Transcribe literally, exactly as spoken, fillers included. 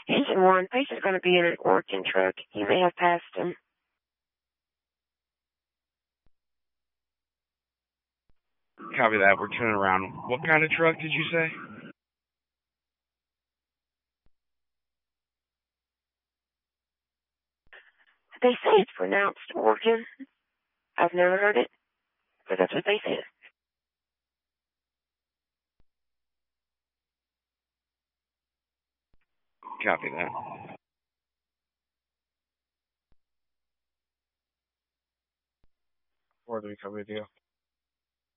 Engine one, Pace is going to be in an Orkin truck. You may have passed him. Copy that. We're turning around. What kind of truck did you say? They say it's pronounced Orkin. I've never heard it, but that's what they say. Copy that. Where do we come with you?